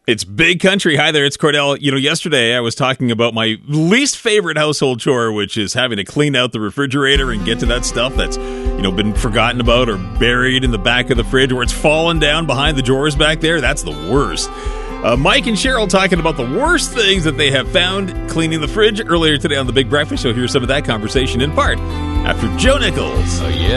It's Big Country. Hi there, it's Cordell. Yesterday I was talking about my least favorite household chore, which is having to clean out the refrigerator and get to that stuff that's, been forgotten about or buried in the back of the fridge, or it's fallen down behind the drawers back there. That's the worst. Mike and Cheryl talking about the worst things that they have found cleaning the fridge earlier today on The Big Breakfast. So here's some of that conversation in part after Joe Nichols. Oh, yeah.